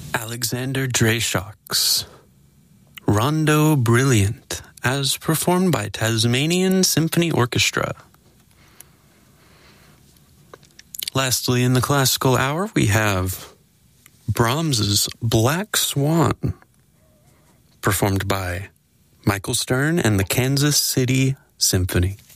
Alexander Dreyschock's Rondo Brilliant, as performed by Tasmanian Symphony Orchestra. Lastly, in the classical hour, we have Brahms's Black Swan, performed by Michael Stern and the Kansas City Symphony.